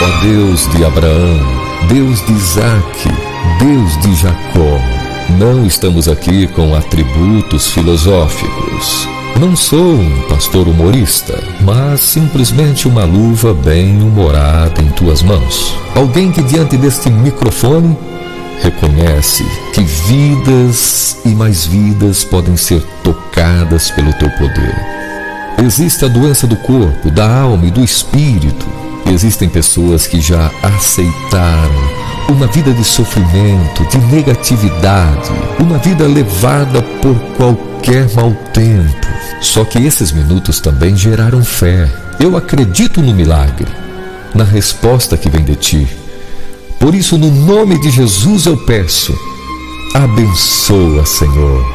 Ó Deus de Abraão, Deus de Isaque, Deus de Jacó, não estamos aqui com atributos filosóficos. Não sou um pastor humorista, mas simplesmente uma luva bem-humorada em tuas mãos. Alguém que diante deste microfone reconhece que vidas e mais vidas podem ser tocadas pelo teu poder. Existe a doença do corpo, da alma e do espírito. Existem pessoas que já aceitaram uma vida de sofrimento, de negatividade, uma vida levada por qualquer mau tempo. Só que esses minutos também geraram fé. Eu acredito no milagre, na resposta que vem de ti. Por isso, no nome de Jesus eu peço, abençoa, Senhor.